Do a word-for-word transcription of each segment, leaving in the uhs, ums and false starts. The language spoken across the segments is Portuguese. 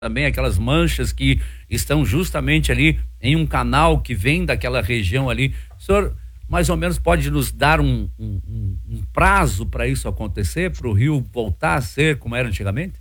também aquelas manchas que estão justamente ali em um canal que vem daquela região ali. O senhor mais ou menos pode nos dar um, um, um prazo para isso acontecer, para o rio voltar a ser como era antigamente?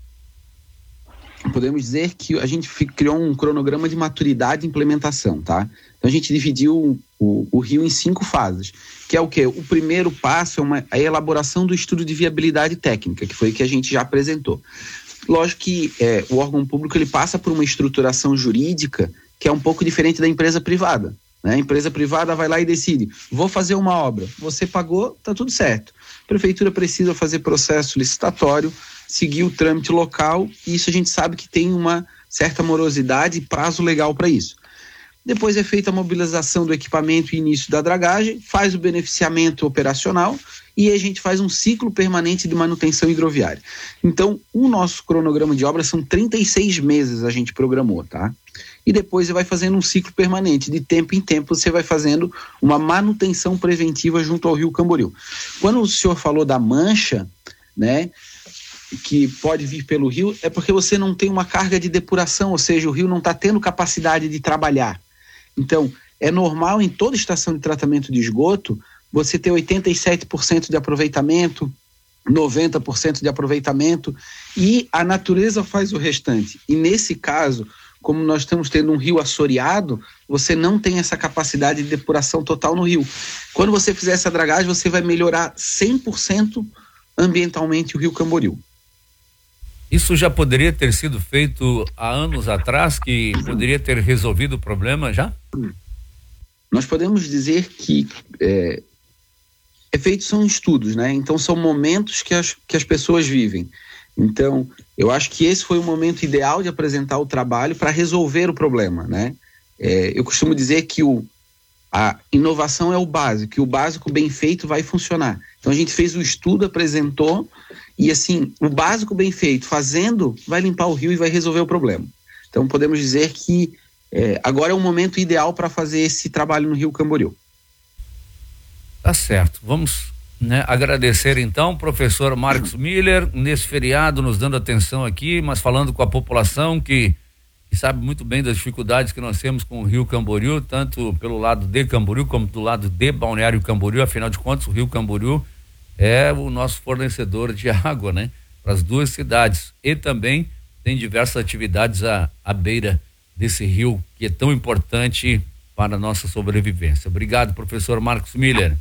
Podemos dizer que a gente criou um cronograma de maturidade e implementação, tá? Então a gente dividiu o, o rio em cinco fases, que é o quê? O primeiro passo é uma, a elaboração do estudo de viabilidade técnica, que foi o que a gente já apresentou. Lógico que é, o órgão público ele passa por uma estruturação jurídica que é um pouco diferente da empresa privada, né? A empresa privada vai lá e decide, vou fazer uma obra, você pagou, tá tudo certo. A prefeitura precisa fazer processo licitatório, seguir o trâmite local, e isso a gente sabe que tem uma certa morosidade e prazo legal para isso. Depois é feita a mobilização do equipamento e início da dragagem, faz o beneficiamento operacional e a gente faz um ciclo permanente de manutenção hidroviária. Então, o nosso cronograma de obras são trinta e seis meses a gente programou, tá? E depois você vai fazendo um ciclo permanente, de tempo em tempo você vai fazendo uma manutenção preventiva junto ao Rio Camboriú. Quando o senhor falou da mancha, né, que pode vir pelo rio, é porque você não tem uma carga de depuração, ou seja, o rio não está tendo capacidade de trabalhar. Então, é normal em toda estação de tratamento de esgoto você ter oitenta e sete por cento de aproveitamento, noventa por cento de aproveitamento, e a natureza faz o restante. E nesse caso, como nós estamos tendo um rio assoreado, você não tem essa capacidade de depuração total no rio. Quando você fizer essa dragagem, você vai melhorar cem por cento ambientalmente o Rio Camboriú. Isso já poderia ter sido feito há anos atrás, que poderia ter resolvido o problema já? Nós podemos dizer que é, efeitos são estudos, né? Então são momentos que as, que as pessoas vivem. Então, eu acho que esse foi o momento ideal de apresentar o trabalho para resolver o problema, né? É, eu costumo dizer que o, a inovação é o básico, que o básico bem feito vai funcionar. Então a gente fez o estudo, apresentou, e assim, o básico bem feito, fazendo, vai limpar o rio e vai resolver o problema. Então podemos dizer que é, agora é o momento ideal para fazer esse trabalho no Rio Camboriú. Tá certo, vamos, né, agradecer então, professor Marcos Miller, nesse feriado nos dando atenção aqui, mas falando com a população que, que sabe muito bem das dificuldades que nós temos com o Rio Camboriú, tanto pelo lado de Camboriú como do lado de Balneário Camboriú. Afinal de contas, o Rio Camboriú é o nosso fornecedor de água, né, para as duas cidades, e também tem diversas atividades à, à beira desse rio que é tão importante para a nossa sobrevivência. Obrigado, professor Marcos Miller.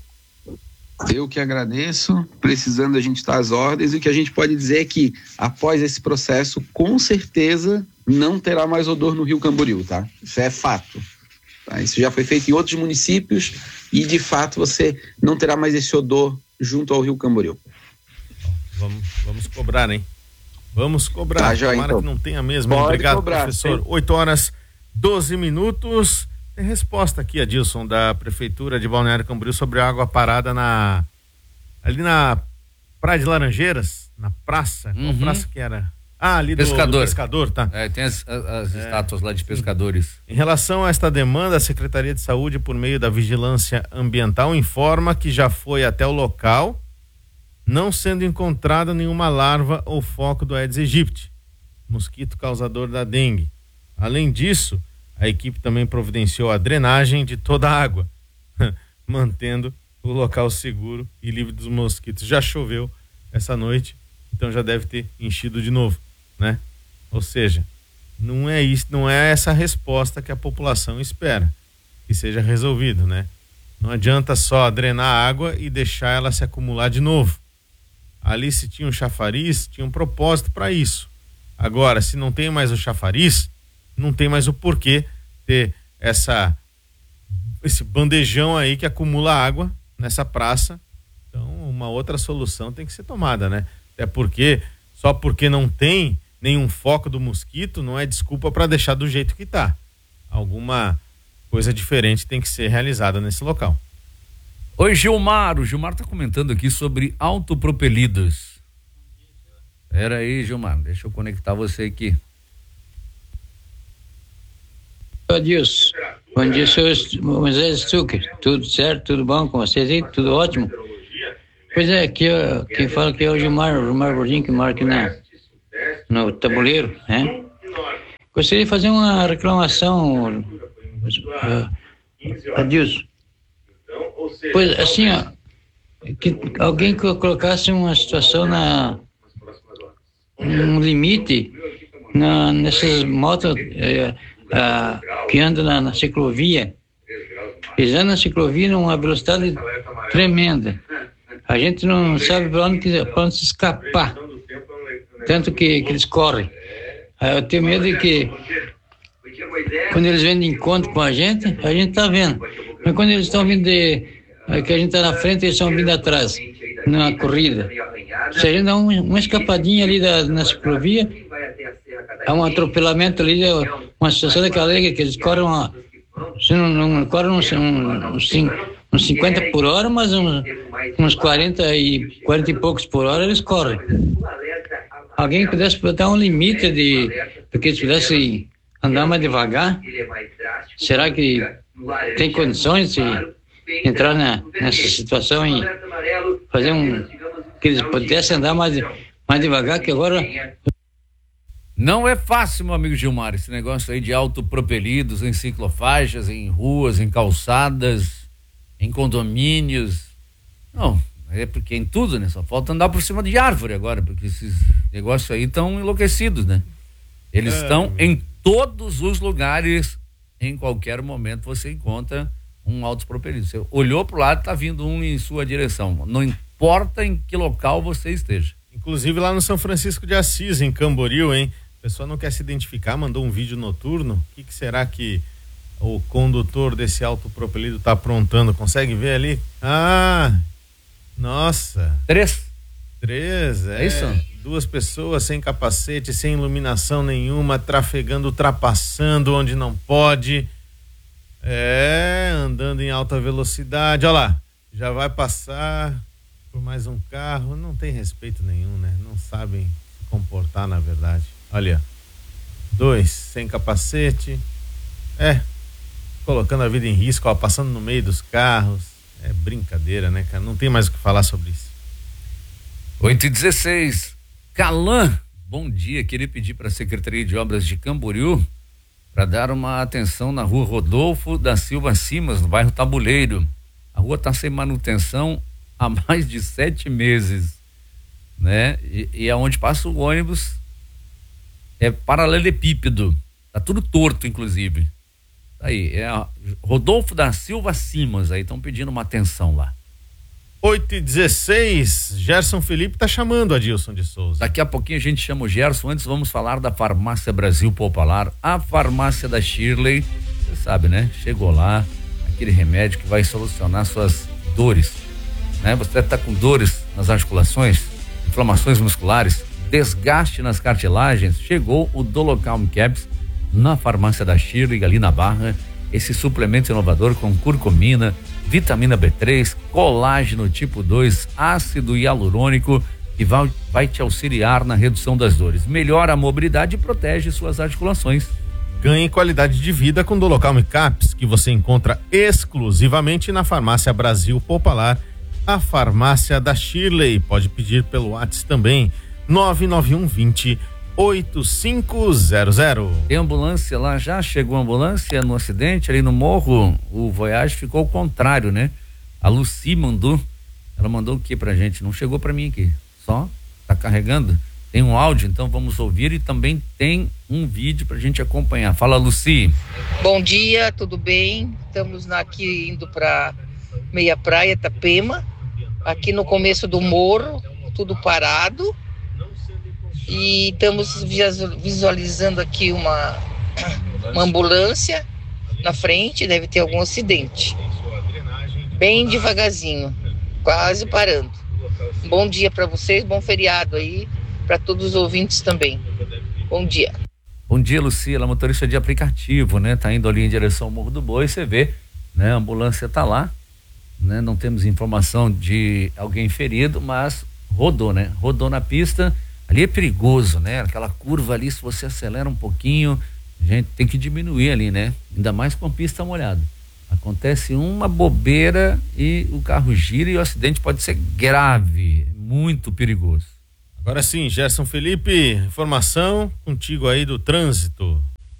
Eu que agradeço, precisando a gente estar às ordens, e o que a gente pode dizer é que após esse processo, com certeza não terá mais odor no Rio Camboriú, tá? Isso é fato. Tá? Isso já foi feito em outros municípios e de fato você não terá mais esse odor junto ao Rio Camboriú. Vamos, vamos cobrar, hein? Vamos cobrar. Tá, já, Tomara então. que não tenha mesmo. Pode Obrigado, cobrar, professor. oito horas, doze minutos. Tem resposta aqui, Adilson, da Prefeitura de Balneário Camboriú sobre a água parada na ali na Praia de Laranjeiras, na praça. Uhum. Qual praça que era? Ah, ali do Pescador. do pescador, tá? É, tem as, as, as É, estátuas lá de pescadores. Em relação a esta demanda, a Secretaria de Saúde, por meio da Vigilância Ambiental, informa que já foi até o local, não sendo encontrada nenhuma larva ou foco do Aedes aegypti, mosquito causador da dengue. Além disso, a equipe também providenciou a drenagem de toda a água, mantendo o local seguro e livre dos mosquitos. Já choveu essa noite, então já deve ter enchido de novo, né? Ou seja, não é isso, não é essa resposta que a população espera que seja resolvido, né? Não adianta só drenar a água e deixar ela se acumular de novo. Ali, se tinha um chafariz, tinha um propósito para isso. Agora, se não tem mais o chafariz, não tem mais o porquê ter essa esse bandejão aí que acumula água nessa praça. Então, uma outra solução tem que ser tomada, né? Até porque, só porque não tem nenhum foco do mosquito, não é desculpa para deixar do jeito que tá. Alguma coisa diferente tem que ser realizada nesse local. Oi, Gilmar. O Gilmar tá comentando aqui sobre autopropelidos. Pera aí, Gilmar, deixa eu conectar você aqui. Adilson, bom dia, senhor Moisés Zucker, tudo certo, tudo bom com vocês aí, tudo ótimo? Pois é, aqui ó, quem fala que é o Gilmar, o Gilmar Gordinho, que mora aqui na, no tabuleiro, né? Gostaria de fazer uma reclamação, uh, Adilson. Pois, assim, ó, que alguém colocasse uma situação na um limite na, nessas motos eh, ah, que andam na, na ciclovia, pisando na ciclovia numa velocidade tremenda. A gente não sabe para onde, para onde se escapar, tanto que, que eles correm. Eu tenho medo de que quando eles vêm de encontro com a gente, a gente está vendo. Mas quando eles estão vindo de, que a gente está na frente, eles estão vindo atrás, na corrida. Se a gente dá uma, uma escapadinha ali da, na ciclovia, há um atropelamento ali, uma situação daquela liga que eles correm uma, se não, não correm uns, uns, uns cinquenta por hora, mas uns, uns quarenta e quarenta e poucos por hora eles correm. Alguém pudesse botar um limite de, porque eles pudessem andar mais devagar, será que tem condições de entrar na, nessa situação e fazer um, que eles pudessem andar mais, mais devagar, que agora... Não é fácil, meu amigo Gilmar, esse negócio aí de autopropelidos em ciclofaixas, em ruas, em calçadas, em condomínios. Não, é porque em tudo, né? Só falta andar por cima de árvore agora, porque esses negócios aí estão enlouquecidos, né? Eles é, estão em todos os lugares, em qualquer momento você encontra um autopropelido. Você olhou pro lado, tá vindo um em sua direção. Não importa em que local você esteja. Inclusive lá no São Francisco de Assis, em Camboriú, hein? A pessoa não quer se identificar, mandou um vídeo noturno. O que, que será que o condutor desse autopropelido está aprontando? Consegue ver ali? Ah, nossa. Três. Três, é. É isso? Duas pessoas sem capacete, sem iluminação nenhuma, trafegando, ultrapassando onde não pode. É, andando em alta velocidade. Olha lá, já vai passar por mais um carro. Não tem respeito nenhum, né? Não sabem se comportar, na verdade. Olha, dois sem capacete, é, colocando a vida em risco, ó, passando no meio dos carros. É brincadeira, né, cara? Não tem mais o que falar sobre isso. oito e dezesseis. Calan, bom dia. Queria pedir para a Secretaria de Obras de Camboriú para dar uma atenção na rua Rodolfo da Silva Simas, no bairro Tabuleiro. A rua está sem manutenção há mais de sete meses, né? E, e aonde passa o ônibus é paralelepípedo, tá tudo torto, inclusive. Aí, é a Rodolfo da Silva Simas, aí estão pedindo uma atenção lá. oito e dezesseis, Gerson Felipe tá chamando Adilson de Souza. Daqui a pouquinho a gente chama o Gerson, antes vamos falar da Farmácia Brasil Popular, a farmácia da Shirley, você sabe, né? Chegou lá, aquele remédio que vai solucionar suas dores, né? Você tá com dores nas articulações, inflamações musculares, desgaste nas cartilagens, chegou o Dolocalm Caps na farmácia da Shirley, ali na Barra, esse suplemento inovador com curcumina, vitamina B três, colágeno tipo dois, ácido hialurônico, que vai, vai te auxiliar na redução das dores, melhora a mobilidade e protege suas articulações. Ganhe qualidade de vida com Dolocalm Caps, que você encontra exclusivamente na Farmácia Brasil Popular, a farmácia da Shirley. Pode pedir pelo WhatsApp também, nove nove um vinte oito cinco zero zero. Tem ambulância lá, já chegou a ambulância no acidente ali no morro, o Voyage ficou ao contrário, né? A Lucy mandou, ela mandou o que pra gente? Não chegou pra mim aqui, só tá carregando. Tem um áudio, então vamos ouvir, e também tem um vídeo pra gente acompanhar. Fala, Lucy. Bom dia, tudo bem? Estamos aqui indo pra Meia Praia, Itapema, aqui no começo do morro, tudo parado. E estamos visualizando aqui uma, uma ambulância na frente, deve ter algum acidente. Bem devagarzinho, quase parando. Bom dia para vocês, bom feriado aí, para todos os ouvintes também. Bom dia. Bom dia, Lucia, ela é motorista de aplicativo, né? Tá indo ali em direção ao Morro do Boi, você vê, né? A ambulância tá lá, né? Não temos informação de alguém ferido, mas rodou, né? Rodou na pista. Ali é perigoso, né? Aquela curva ali, se você acelera um pouquinho, a gente tem que diminuir ali, né? Ainda mais com a pista molhada. Acontece uma bobeira e o carro gira e o acidente pode ser grave, muito perigoso. Agora sim, Gerson Felipe, informação contigo aí do trânsito.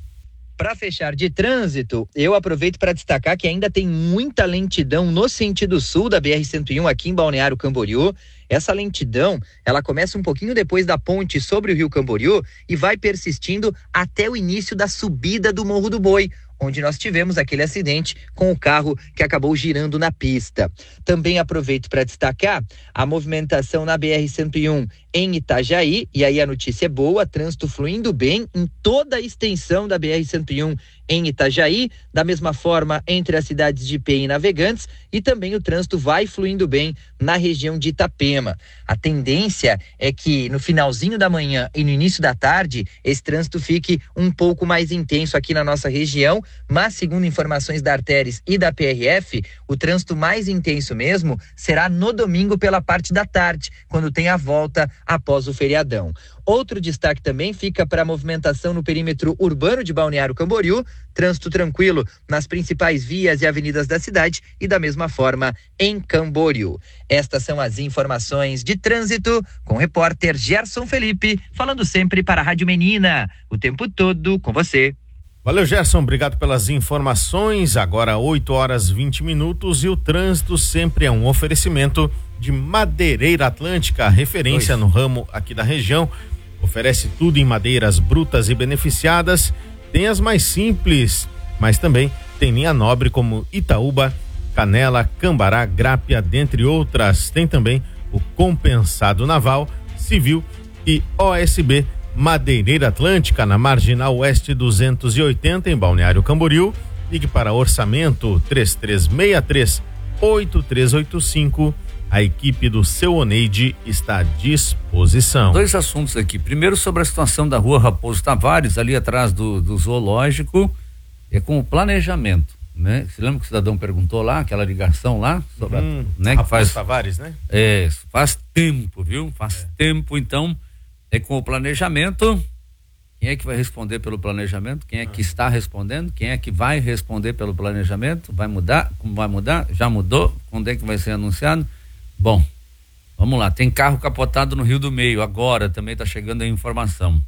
Para fechar de trânsito, eu aproveito para destacar que ainda tem muita lentidão no sentido sul da B R cento e um aqui em Balneário Camboriú. Essa lentidão, ela começa um pouquinho depois da ponte sobre o Rio Camboriú e vai persistindo até o início da subida do Morro do Boi, onde nós tivemos aquele acidente com o carro que acabou girando na pista. Também aproveito para destacar a movimentação na B R cento e um em Itajaí, e aí a notícia é boa, trânsito fluindo bem em toda a extensão da B R cento e um em Itajaí, da mesma forma entre as cidades de Penha e Navegantes, e também o trânsito vai fluindo bem na região de Itapema. A tendência é que no finalzinho da manhã e no início da tarde, esse trânsito fique um pouco mais intenso aqui na nossa região, mas segundo informações da Arteres e da P R F, o trânsito mais intenso mesmo será no domingo pela parte da tarde, quando tem a volta após o feriadão. Outro destaque também fica para a movimentação no perímetro urbano de Balneário Camboriú, trânsito tranquilo nas principais vias e avenidas da cidade e da mesma forma em Camboriú. Estas são as informações de trânsito com o repórter Gerson Felipe, falando sempre para a Rádio Menina, o tempo todo com você. Valeu, Gerson, obrigado pelas informações. Agora oito horas vinte minutos e o trânsito sempre é um oferecimento de Madeireira Atlântica, referência Oi. no ramo aqui da região. Oferece tudo em madeiras brutas e beneficiadas. Tem as mais simples, mas também tem linha nobre como Itaúba, Canela, Cambará, Grápia, dentre outras. Tem também o compensado naval, civil e O S B. Madeireira Atlântica, na Marginal Oeste duzentos e oitenta, em Balneário Camboriú. Ligue para orçamento três três seis três, oito três oito cinco. A equipe do Seu Oneide está à disposição. Dois assuntos aqui. Primeiro, sobre a situação da rua Raposo Tavares, ali atrás do, do zoológico, é com o planejamento, né? Você lembra que o cidadão perguntou lá, aquela ligação lá? Sobre hum, a, né, Raposo que faz, Tavares, né? É, faz tempo, viu? Faz é. tempo, então, é com o planejamento. Quem é que vai responder pelo planejamento? Quem é que está respondendo? Quem é que vai responder pelo planejamento? Vai mudar? Como vai mudar? Já mudou? Quando é que vai ser anunciado? Bom, vamos lá, tem carro capotado no Rio do Meio, agora também está chegando a informação.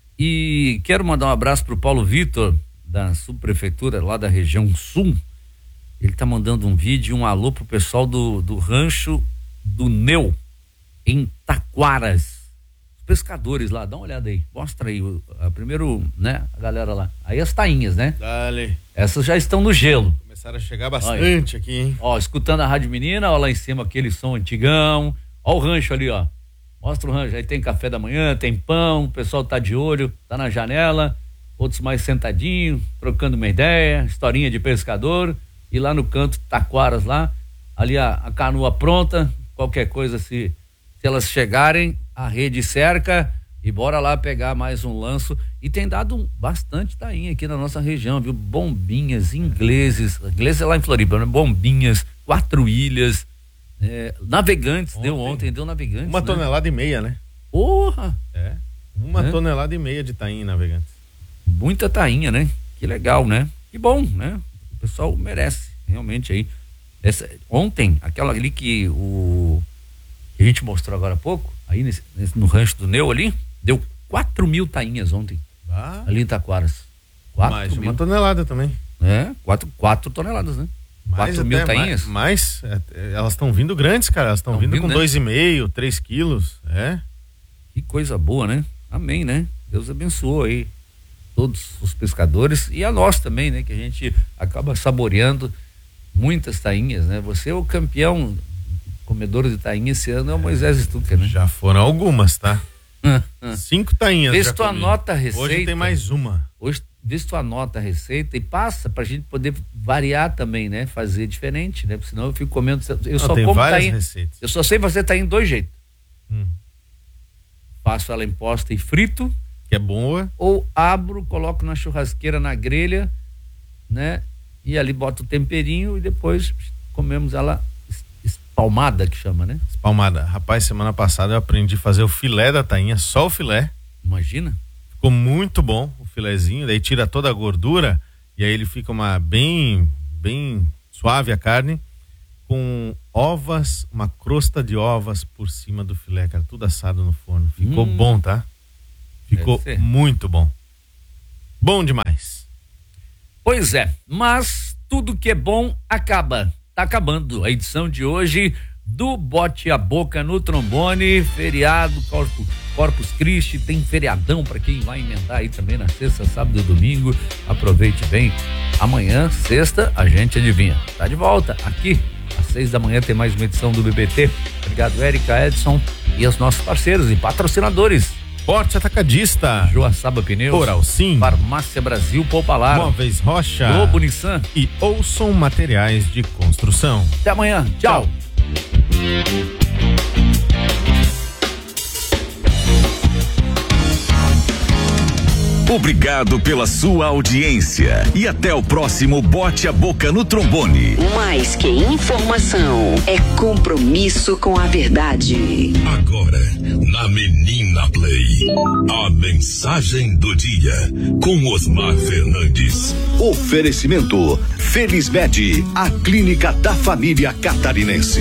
E quero mandar um abraço pro Paulo Vitor, da subprefeitura lá da região sul. Ele está mandando um vídeo, um alô pro pessoal do, do rancho do Neu, em Taquaras. Os pescadores lá, dá uma olhada aí, mostra aí, o, a, primeiro, né, a galera lá. Aí as tainhas, né? Dale. Essas já estão no gelo. Começaram a chegar bastante Olha. aqui, hein? Ó, escutando a Rádio Menina, ó lá em cima aquele som antigão. Ó o rancho ali, ó. Mostra o rancho, aí tem café da manhã, tem pão, o pessoal tá de olho, tá na janela, outros mais sentadinhos, trocando uma ideia, historinha de pescador, e lá no canto, Taquaras lá, ali a, a canoa pronta, qualquer coisa, se, se elas chegarem, a rede cerca e bora lá pegar mais um lanço. E tem dado um, bastante tainha aqui na nossa região, viu? Bombinhas, ingleses, inglês é lá em Floripa, né? Bombinhas, quatro ilhas, é, navegantes, ontem, deu ontem, deu navegantes. Uma né? tonelada e meia, né? Porra! É, uma é. tonelada e meia de tainha em navegantes. Muita tainha, né? Que legal, né? Que bom, né? O pessoal merece, realmente aí. Essa, ontem, aquela ali que o que a gente mostrou agora há pouco, aí nesse, nesse, no rancho do Neu ali, deu quatro mil tainhas ontem. Ah. Ali em Taquaras. Mais mil. Uma tonelada também. É, quatro, quatro toneladas, né? Mais quatro mil tainhas. Mais, mais é, elas estão vindo grandes, cara. Elas estão vindo, vindo com né? dois e meio, três quilos. É. Que coisa boa, né? Amém, né? Deus abençoou aí todos os pescadores e a nós também, né? Que a gente acaba saboreando muitas tainhas, né? Você é o campeão comedor de tainha esse ano, é o Moisés Stucker, né? Já foram algumas, tá? Cinco tainhas. Vê se tu anota a receita. Hoje tem mais uma. Hoje, vê se tu anota a receita e passa pra gente poder variar também, né? Fazer diferente, né? Porque senão eu fico comendo. Eu Não, só tem como várias tainha. receitas. Eu só sei fazer tainha de dois jeitos. Hum. Faço ela em posta e frito. Que é boa. Ou abro, coloco na churrasqueira, na grelha, né? E ali boto o temperinho e depois comemos ela espalmada, que chama, né? Espalmada. Rapaz, semana passada eu aprendi a fazer o filé da tainha, só o filé. Imagina. Ficou muito bom o filézinho, daí tira toda a gordura e aí ele fica uma bem, bem suave a carne, com ovas, uma crosta de ovas por cima do filé, cara, tudo assado no forno. Ficou hum. bom, tá? Ficou muito bom. Bom demais. Pois é, mas tudo que é bom acaba. Tá acabando a edição de hoje do Bote a Boca no Trombone, feriado, Corpus, Corpus Christi, tem feriadão para quem vai emendar aí também na sexta, sábado e domingo. Aproveite bem. Amanhã, sexta, a gente adivinha. Tá de volta aqui. Às seis da manhã tem mais uma edição do B B T. Obrigado, Érica, Edson e os nossos parceiros e patrocinadores. Forte Atacadista, Joaçaba Pneus, Oral Sim, Farmácia Brasil, Poupalar, Móveis Rocha, Globo Nissan e Ouçam Materiais de Construção. Até amanhã, tchau. Obrigado pela sua audiência e até o próximo Bote a Boca no Trombone. Mais que informação, é compromisso com a verdade. Agora, na Menina Play, a mensagem do dia com Osmar Fernandes. Oferecimento Felismed, a clínica da família catarinense.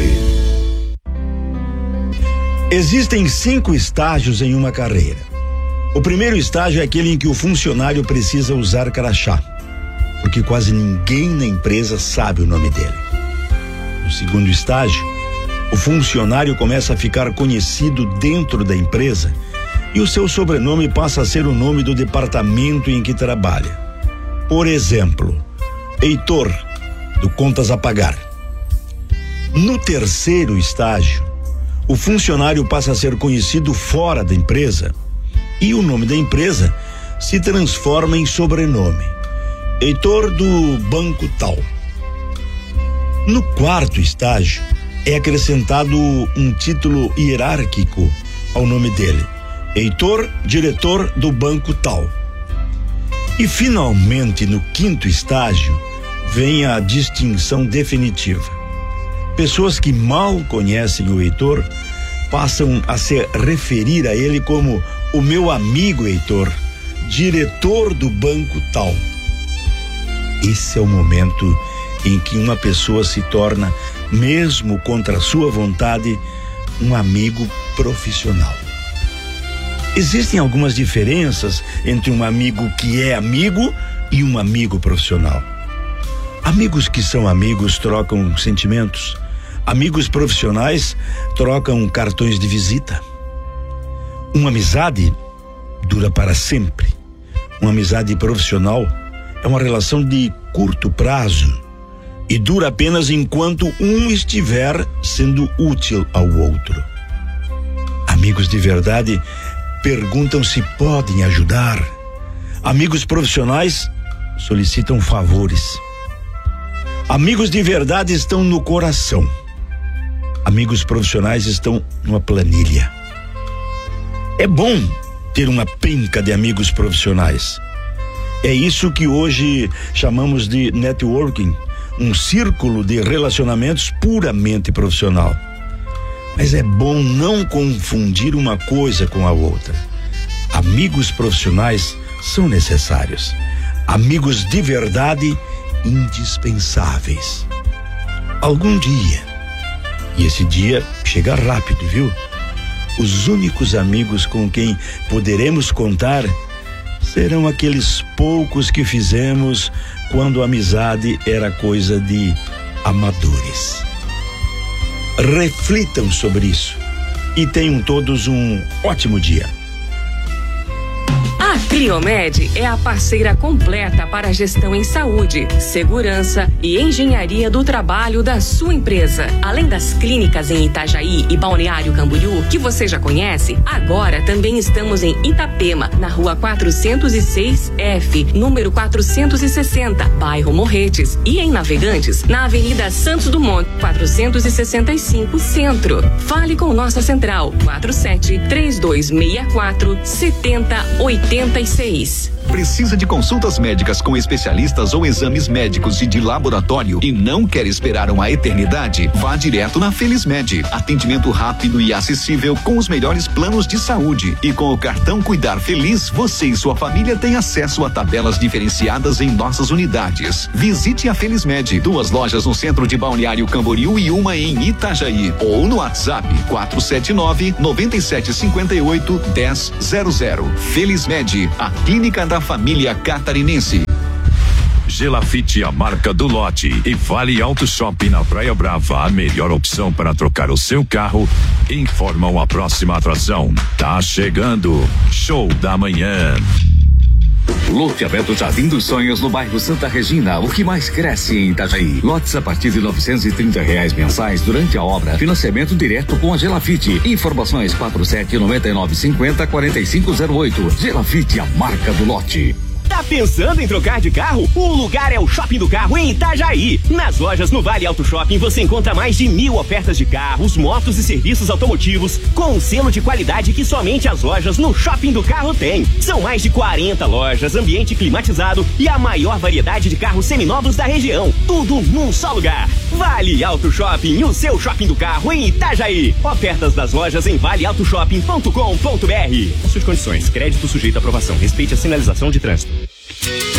Existem cinco estágios em uma carreira. O primeiro estágio é aquele em que o funcionário precisa usar crachá, porque quase ninguém na empresa sabe o nome dele. No segundo estágio, o funcionário começa a ficar conhecido dentro da empresa e o seu sobrenome passa a ser o nome do departamento em que trabalha. Por exemplo, Heitor, do Contas a Pagar. No terceiro estágio, o funcionário passa a ser conhecido fora da empresa e o nome da empresa se transforma em sobrenome. Heitor do Banco Tal. No quarto estágio, é acrescentado um título hierárquico ao nome dele. Heitor, diretor do Banco Tal. E finalmente, no quinto estágio, vem a distinção definitiva. Pessoas que mal conhecem o Heitor passam a se referir a ele como o meu amigo Heitor, diretor do Banco Tal. Esse é o momento em que uma pessoa se torna, mesmo contra a sua vontade, um amigo profissional. Existem algumas diferenças entre um amigo que é amigo e um amigo profissional. Amigos que são amigos trocam sentimentos. Amigos profissionais trocam cartões de visita. Uma amizade dura para sempre. Uma amizade profissional é uma relação de curto prazo e dura apenas enquanto um estiver sendo útil ao outro. Amigos de verdade perguntam se podem ajudar. Amigos profissionais solicitam favores. Amigos de verdade estão no coração. Amigos profissionais estão numa planilha. É bom ter uma penca de amigos profissionais. É isso que hoje chamamos de networking, um círculo de relacionamentos puramente profissional. Mas é bom não confundir uma coisa com a outra. Amigos profissionais são necessários. Amigos de verdade, indispensáveis. Algum dia, e esse dia chega rápido, viu? Os únicos amigos com quem poderemos contar serão aqueles poucos que fizemos quando a amizade era coisa de amadores. Reflitam sobre isso e tenham todos um ótimo dia. A Cliomed é a parceira completa para a gestão em saúde, segurança e engenharia do trabalho da sua empresa. Além das clínicas em Itajaí e Balneário Camboriú, que você já conhece, agora também estamos em Itapema, na rua quatrocentos e seis F, número quatrocentos e sessenta, bairro Morretes, e em Navegantes, na Avenida Santos Dumont, quatrocentos e sessenta e cinco, Centro. Fale com nossa central, quatro sete três dois seis quatro sete zero oito seis. Precisa de consultas médicas com especialistas ou exames médicos e de laboratório e não quer esperar uma eternidade? Vá direto na Felismed. Atendimento rápido e acessível com os melhores planos de saúde. E com o cartão Cuidar Feliz, você e sua família têm acesso a tabelas diferenciadas em nossas unidades. Visite a Felismed. Duas lojas no centro de Balneário Camboriú e uma em Itajaí. Ou no WhatsApp quatro sete nove, nove sete cinco oito, um zero zero zero. Felismed, a clínica da família catarinense. Gelafite, a marca do lote, e Vale Auto Shopping na Praia Brava, a melhor opção para trocar o seu carro, informam a próxima atração. Tá chegando, Show da Manhã. Loteamento Jardim dos Sonhos no bairro Santa Regina, o que mais cresce em Itajaí. Lotes a partir de novecentos e trinta reais mensais durante a obra. Financiamento direto com a Gelafite. Informações quatro sete nove nove cinco zero quatro cinco zero oito. Gelafite, a marca do lote. Tá pensando em trocar de carro? O lugar é o Shopping do Carro em Itajaí. Nas lojas no Vale Auto Shopping você encontra mais de mil ofertas de carros, motos e serviços automotivos com um selo de qualidade que somente as lojas no Shopping do Carro têm. São mais de quarenta lojas, ambiente climatizado e a maior variedade de carros seminovos da região. Tudo num só lugar. Vale Auto Shopping, o seu Shopping do Carro em Itajaí. Ofertas das lojas em vale auto shopping ponto com ponto br. Suas condições, crédito sujeito à aprovação. Respeite a sinalização de trânsito.